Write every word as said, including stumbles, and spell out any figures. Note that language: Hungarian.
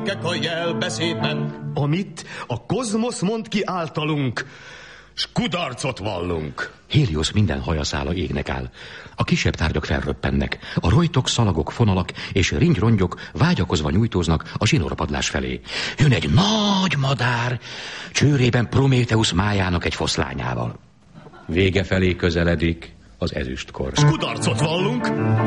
csengek a jelbeszédben. Amit a kozmosz mond ki általunk, s kudarcot vallunk. Héliosz minden hajaszála égnek áll. A kisebb tárgyak felröppennek. A rojtok, szalagok, fonalak és ringyrongyok vágyakozva nyújtóznak a zsinórpadlás felé. Jön egy nagy madár, csőrében Prométeusz májának egy foszlányával. Vége felé közeledik az ezüstkor. S kudarcot vallunk.